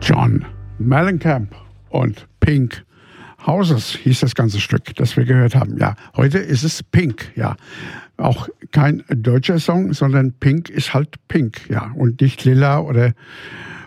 John Mellencamp und Pink Houses hieß das ganze Stück, das wir gehört haben. Ja, heute ist es Pink, ja. Auch kein deutscher Song, sondern Pink ist halt Pink, ja. Und nicht lila oder